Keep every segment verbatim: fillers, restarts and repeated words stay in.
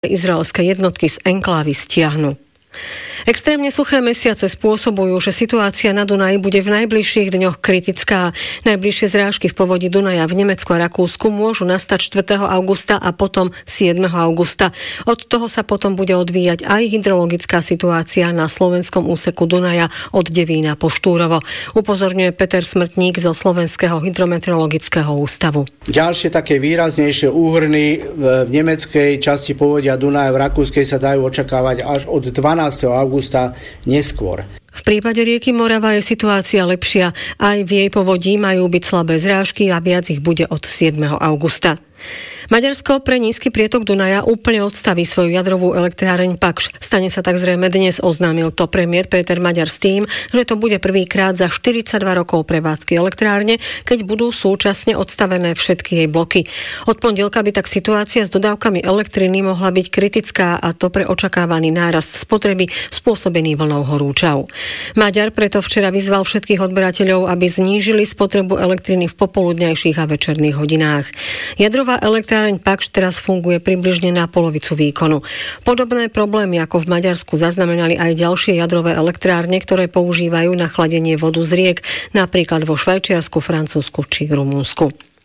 izraelské jednotky z enklávy stiahnu. Extrémne suché mesiace spôsobujú, že situácia na Dunaji bude v najbližších dňoch kritická. Najbližšie zrážky v povodí Dunaja v Nemecku a Rakúsku môžu nastať štvrtého augusta a potom siedmeho augusta. Od toho sa potom bude odvíjať aj hydrologická situácia na slovenskom úseku Dunaja od Devína po Štúrovo. Upozorňuje Peter Smrtník zo Slovenského hydrometeorologického ústavu. Ďalšie také výraznejšie úhrny v nemeckej časti povodia Dunaja v Rakúskej sa dajú očakávať až od dvanásteho augusta neskôr. V prípade rieky Morava je situácia lepšia. Aj v jej povodí majú byť slabé zrážky a viac ich bude od siedmeho augusta. Maďarsko pre nízky prietok Dunaja úplne odstaví svoju jadrovú elektráreň Pakš. Stane sa tak zrejme dnes, oznámil to premiér Péter Maďar s tým, že to bude prvýkrát za štyridsaťdva rokov prevádzky elektrárne, keď budú súčasne odstavené všetky jej bloky. Od pondelka by tak situácia s dodávkami elektriny mohla byť kritická, a to pre očakávaný nárast spotreby spôsobený vlnou horúčav. Maďar preto včera vyzval všetkých odberateľov, aby znížili spotrebu elektriny v popoludňajších a večerných hodinách. Jadrová elektrárne Pakš teraz funguje približne na polovicu výkonu. Podobné problémy ako v Maďarsku zaznamenali aj ďalšie jadrové elektrárne, ktoré používajú na chladenie vodu z riek, napríklad vo Švajčiarsku, Francúzsku či Rumunsku.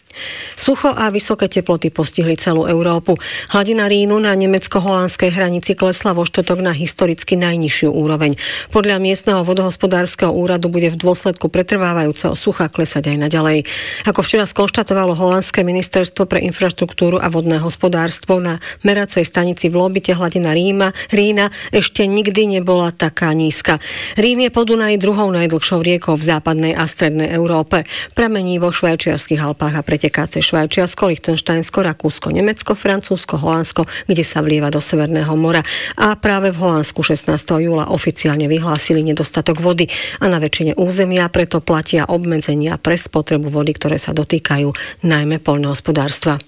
Sucho a vysoké teploty postihli celú Európu. Hladina Rínu na nemecko-holandskej hranici klesla vo štvrtok na historicky najnižšiu úroveň. Podľa miestneho vodohospodárskeho úradu bude v dôsledku pretrvávajúceho sucha klesať aj naďalej. Ako včera skonštatovalo holandské ministerstvo pre infraštruktúru a vodné hospodárstvo, na meracej stanici v Lobite hladina Ríma, Rína ešte nikdy nebola taká nízka. Rín je po Dunaji druhou najdlhšou riekou v západnej a strednej Európe. Pramení vo švajčiarskych Alpách a preteká Ká cez Švajčiarsko, Lichtensteinsko, Rakúsko, Nemecko, Francúzsko, Holandsko, kde sa vlieva do Severného mora. A práve v Holandsku šestnásteho júla oficiálne vyhlásili nedostatok vody a na väčšine územia preto platia obmedzenia pre spotrebu vody, ktoré sa dotýkajú najmä poľnohospodárstva.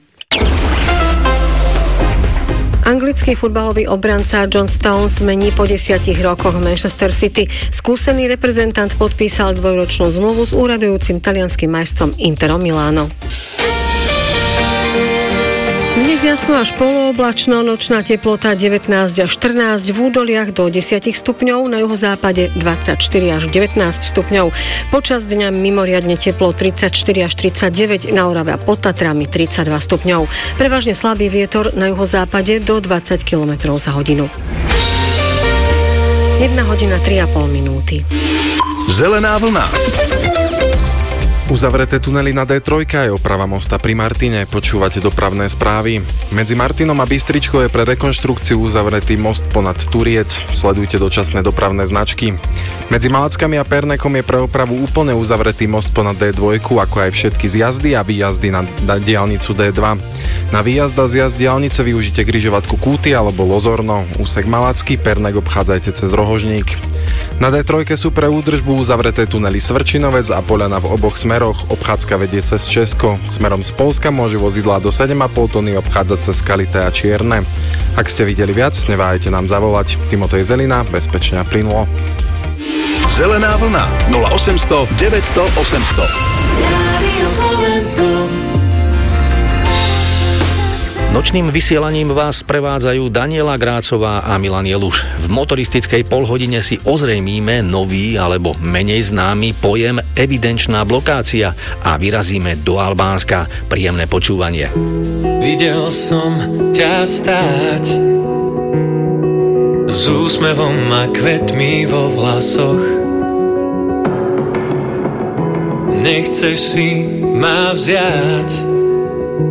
Anglický futbalový obranca John Stones mení po desiatich rokoch Manchester City. Skúsený reprezentant podpísal dvojročnú zmluvu s úradujúcim talianskym majstrom Interom Miláno. Dnes jasno až polooblačno, nočná teplota devätnásť až štrnásť, v údoliach do desať stupňov, na juhozápade dvadsaťštyri až devätnásť stupňov. Počas dňa mimoriadne teplo tridsaťštyri až tridsaťdeväť, na Orave a pod Tatrami tridsaťdva stupňov. Prevažne slabý vietor na juhozápade do dvadsať kilometrov za hodinu. jedna hodina tri a pol minúty. Zelená vlna. Uzavreté tunely na dé tri je oprava mosta pri Martine. Počúvate dopravné správy. Medzi Martinom a Bystričkou je pre rekonštrukciu uzavretý most ponad Turiec. Sledujte dočasné dopravné značky. Medzi Malackami a Pernekom je pre opravu úplne uzavretý most ponad dé dva, ako aj všetky zjazdy a výjazdy na, na diaľnicu dé dva. Na výjazd a zjazd diaľnice využite križovatku Kúty alebo Lozorno. Úsek Malacký, Pernek obchádzajte cez Rohožník. Na dé tri sú pre údržbu uzavreté tunely Svrčinovec a Poľana v oboch smeroch. Obchádzka vedie cez Česko. Smerom z Poľska môžu vozidlá do sedem a pol tony obchádzať cez Skalité a Čierne. Ak ste videli viac, neváhajte nám zavolať. Timotej Zelina, bezpečne a plynulo. Zelená vlna nula osemsto deväťsto osemsto. Nočným vysielaním vás prevádzajú Daniela Grácová a Milan Jeluš. V motoristickej polhodine si ozrejmíme nový alebo menej známy pojem evidenčná blokácia a vyrazíme do Albánska. Príjemné počúvanie. Videl som ťa stáť s úsmevom a kvetmi vo vlasoch. Nechceš si ma vziať,